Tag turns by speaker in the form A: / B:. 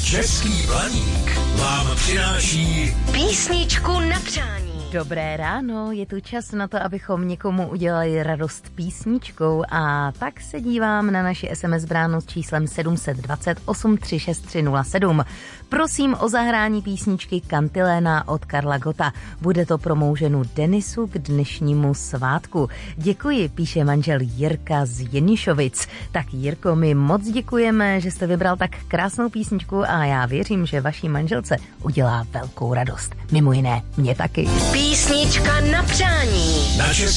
A: Český Blaník vám přináší
B: písničku na přání.
C: Dobré ráno, je tu čas na to, abychom někomu udělali radost písničkou, a tak se dívám na naši SMS bránu s číslem 720 836307. Prosím o zahrání písničky Kantiléna od Karla Gotta. Bude to pro mou ženu Denisu k dnešnímu svátku. Děkuji, píše manžel Jirka z Jenišovic. Tak Jirko, my moc děkujeme, že jste vybral tak krásnou písničku a já věřím, že vaší manželce udělá velkou radost. Mimo jiné, mě taky.
B: Písnička na přání.
A: na Český